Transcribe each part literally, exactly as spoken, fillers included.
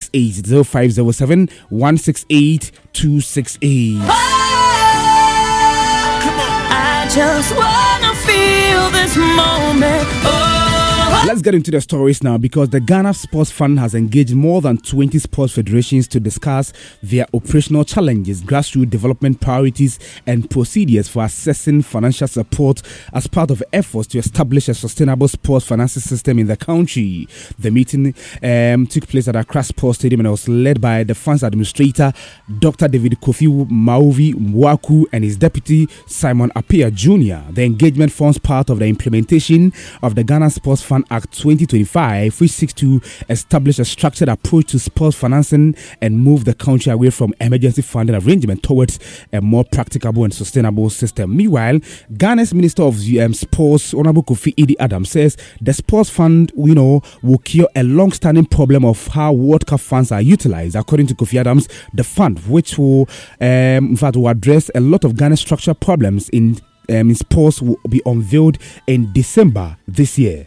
six eight. zero five zero seven one six eight two six eight. I just wanna feel this moment. Oh. Let's get into the stories now, because the Ghana Sports Fund has engaged more than twenty sports federations to discuss their operational challenges, grassroots development priorities, and procedures for assessing financial support as part of efforts to establish a sustainable sports financing system in the country. The meeting um, took place at Accra Sports Stadium and was led by the fund's administrator, Doctor David Kofi Mauvi Mwaku, and his deputy, Simon Appiah Junior The engagement forms part of the implementation of the Ghana Sports Fund Act twenty twenty-five, which seeks to establish a structured approach to sports financing and move the country away from emergency funding arrangement towards a more practicable and sustainable system. Meanwhile, Ghana's Minister of um, Sports, Honorable Kofi Idi Adams, says the sports fund, you know, will cure a long-standing problem of how World Cup funds are utilized. According to Kofi Adams, the fund, which will, um, in fact, will address a lot of Ghana's structural problems in, um, in sports, will be unveiled in December this year.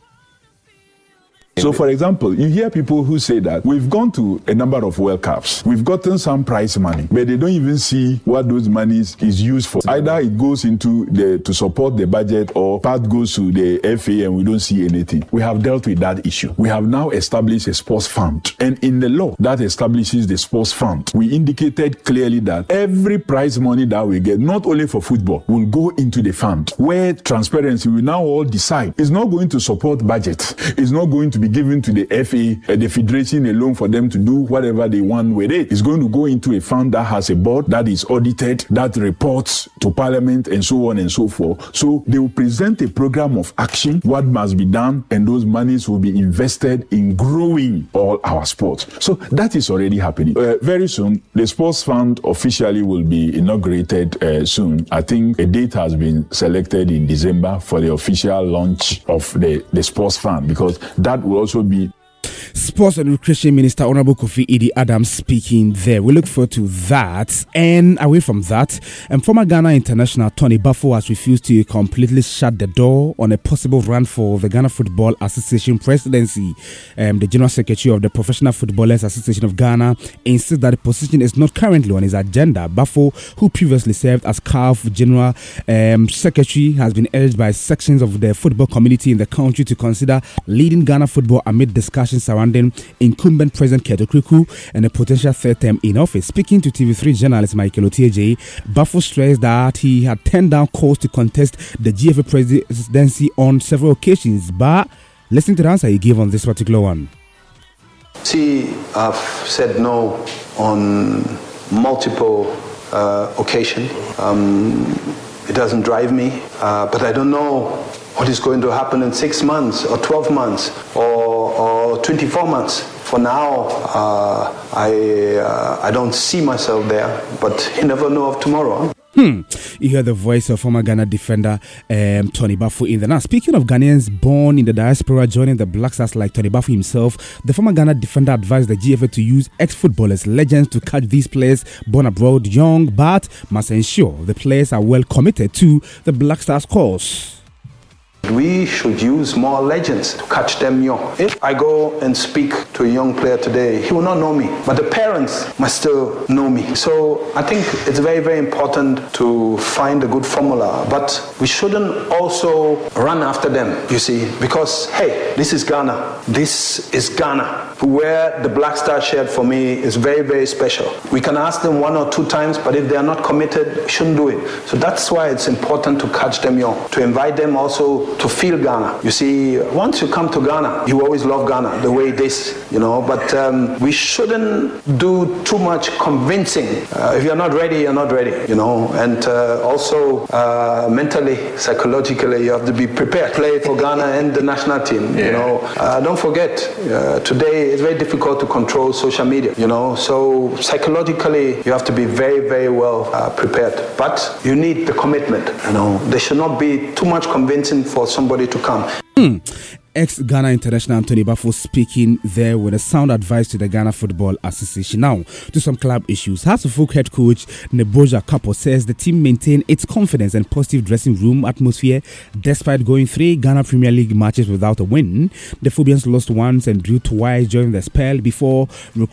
So, for example, you hear people who say that we've gone to a number of World Cups, we've gotten some prize money, but they don't even see what those monies is used for. Either it goes into the to support the budget, or part goes to the F A and we don't see anything. We have dealt with that issue. We have now established a sports fund, and in the law that establishes the sports fund, we indicated clearly that every prize money that we get, not only for football, will go into the fund, where transparency will now all decide. It's not going to support budget. It's not going to be given to the F A, uh, the federation alone, for them to do whatever they want with it. It's going to go into a fund that has a board that is audited, that reports to Parliament, and so on and so forth. So they will present a program of action, what must be done, and those monies will be invested in growing all our sports. So that is already happening. Uh, very soon, the sports fund officially will be inaugurated uh, soon. I think a date has been selected in December for the official launch of the, the sports fund, because that will also be Sports and Recreation Minister Honorable Kofi Idi Adams speaking there. We look forward to that. And away from that, and former Ghana international Tony Bafo has refused to completely shut the door on a possible run for the Ghana Football Association presidency. Um, the General Secretary of the Professional Footballers Association of Ghana insists that the position is not currently on his agenda. Bafo, who previously served as C A F General um, Secretary, has been urged by sections of the football community in the country to consider leading Ghana football amid discussions surrounding incumbent President Keto Kriku and a potential third term in office. Speaking to T V three journalist Michael Otieje, Bafo stressed that he had turned down calls to contest the G F A presidency on several occasions, but listen to the answer he gave on this particular one. See, I've said no on multiple uh, occasions. Um, it doesn't drive me, uh, but I don't know what is going to happen in six months or twelve months or, or twenty-four months. For now, uh, I uh, I don't see myself there, but you never know of tomorrow. Hmm. You hear the voice of former Ghana defender um, Tony Bafo in the now. Speaking of Ghanaians born in the diaspora joining the Black Stars like Tony Bafo himself, the former Ghana defender advised the G F A to use ex-footballers, legends to catch these players born abroad young, but must ensure the players are well committed to the Black Stars cause. We should use more legends to catch them young. If I go and speak to a young player today, he will not know me, but the parents must still know me. So I think it's very, very important to find a good formula, but we shouldn't also run after them, you see, because, hey, this is Ghana. This is Ghana. To wear the Black Star shirt for me is very, very special. We can ask them one or two times, but if they are not committed, we shouldn't do it. So that's why it's important to catch them young, to invite them also to feel Ghana. You see, once you come to Ghana, you always love Ghana the way it is, you know, but um, we shouldn't do too much convincing. Uh, if you're not ready, you're not ready, you know, and uh, also uh, mentally, psychologically, you have to be prepared. Play for Ghana and the national team, yeah. You know. Uh, don't forget, uh, today it's very difficult to control social media, you know, so psychologically, you have to be very, very well uh, prepared. But you need the commitment, you know. There should not be too much convincing for somebody to come. Hmm. Ex-Ghana international Anthony Bafo speaking there with a sound advice to the Ghana Football Association. Now, to some club issues. Hearts of Oak head coach Neboja Kapo says the team maintained its confidence and positive dressing room atmosphere despite going three Ghana Premier League matches without a win. The Phobians lost once and drew twice during the spell before